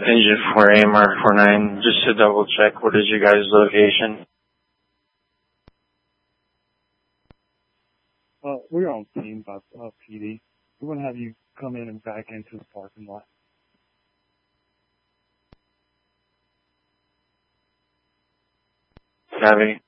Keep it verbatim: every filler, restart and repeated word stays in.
Engine four A, Mark four nine, just to double check, what is your guys' location? Uh, we're on scene by uh, P D. We're going to have you come in and back into the parking lot. Copy.